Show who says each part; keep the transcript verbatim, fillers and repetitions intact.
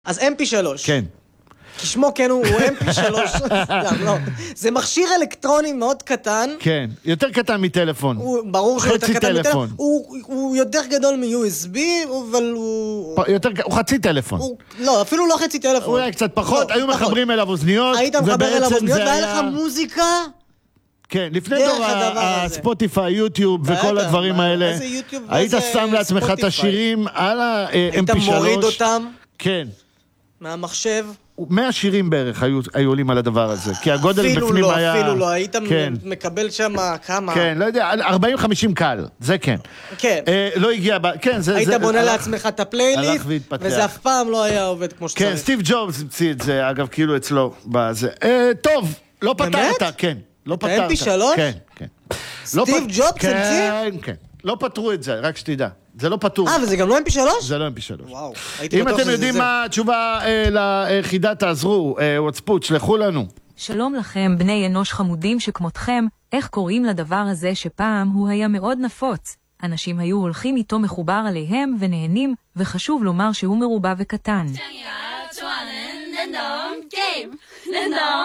Speaker 1: אז אם פי שלוש.
Speaker 2: כן.
Speaker 1: כשמו כן הוא אם פי שלוש. לא. זה מכשיר אלקטרוני מאוד קטן.
Speaker 2: כן, יותר קטן מטלפון.
Speaker 1: הוא, ברור שהוא יותר קטן
Speaker 2: טלפון.
Speaker 1: מטלפון. הוא, הוא יותר גדול מ-יו אס בי, אבל הוא...
Speaker 2: פ... יותר... הוא חצי טלפון.
Speaker 1: הוא... לא, אפילו לא חצי טלפון.
Speaker 2: הוא היה קצת פחות,
Speaker 1: לא,
Speaker 2: היו
Speaker 1: פחות.
Speaker 2: מחברים אליו אוזניות.
Speaker 1: היית מחבר אליו אוזניות, והיה
Speaker 2: היה...
Speaker 1: לך מוזיקה...
Speaker 2: כן, לפני דור הספוטיפיי, יוטיוב וכל הדברים האלה, היית שם לעצמך את השירים על ה-אם פי שלוש.
Speaker 1: היית מוריד אותם?
Speaker 2: כן.
Speaker 1: מהמחשב?
Speaker 2: מאה שירים בערך היו עולים על הדבר הזה, כי הגודל בפנים היה...
Speaker 1: אפילו לא, היית מקבל שם כמה...
Speaker 2: כן, לא יודע, ארבעים חמישים קל, זה כן.
Speaker 1: כן.
Speaker 2: לא הגיע...
Speaker 1: היית בונה לעצמך את הפלייליסט, וזה אף פעם לא היה עובד כמו שצריך.
Speaker 2: כן, סטיב ג'ובס המציא את זה, אגב, כאילו אצלו בזה. טוב, לא פתרת, כן. לא פתרת.
Speaker 1: אם פי שלוש?
Speaker 2: כן, כן.
Speaker 1: סטיב ג'ובס המציא?
Speaker 2: כן, כן. לא פתרו את זה, רק שתדע. זה לא פתור.
Speaker 1: אה, וזה גם לא אם פי שלוש?
Speaker 2: זה לא אם פי שלוש.
Speaker 1: וואו.
Speaker 2: אם אתם יודעים מה התשובה ליחידה, תעזרו, וואטספוט, שלחו לנו.
Speaker 3: שלום לכם, בני אנוש חמודים שכמותכם, איך קוראים לדבר הזה שפעם הוא היה מאוד נפוץ? אנשים היו הולכים איתו מחובר עליהם ונהנים, וחשוב לומר שהוא מרובע וקטן.